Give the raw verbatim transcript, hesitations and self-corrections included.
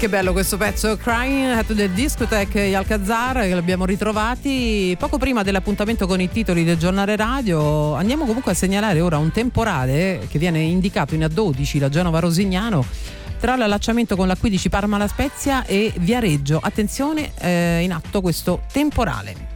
Che bello questo pezzo, Crying at the Discotheque e Alcazar, che l'abbiamo ritrovati poco prima dell'appuntamento con i titoli del giornale radio. Andiamo comunque a segnalare ora un temporale che viene indicato in A dodici da Genova Rosignano tra l'allacciamento con l'A quindici Parma La Spezia e Viareggio. Attenzione, eh, in atto questo temporale.